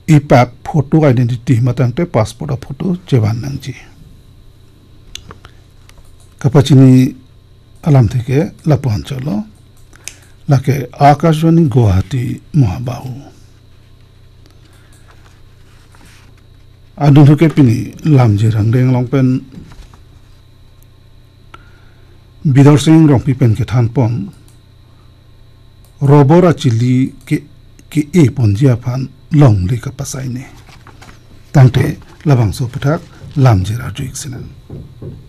ipak photo identity matang te passport photo cheban nangji kapachini alam theke lapan chalo lake Akashvani Guwahati Mohabahu adun thuke pini lamji rangdeng longpen Bidor Singh rongpi pen ke thanpon robora chili ke e ponjia phan long le ka pasai ne tangte labang so pathak lamji ra juik sinan